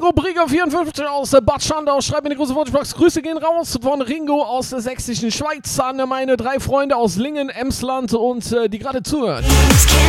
Rubrik 54 aus Bad Schandau. Schreib mir eine große Wortbox. Grüße gehen raus von Ringo aus der sächsischen Schweiz an meine 3 Freunde aus Lingen, Emsland und die gerade zuhören.